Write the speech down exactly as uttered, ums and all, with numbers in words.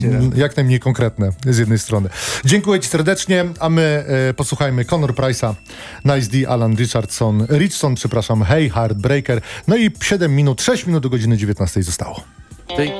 jak najmniej konkretne z jednej strony. Dziękuję ci serdecznie, a my e, posłuchajmy Conor Price'a, Nice D, Alan Richardson, Richardson, przepraszam, Hey Heartbreaker. No i siedem minut, sześć minut do godziny dziewiętnastej zostało. Ty...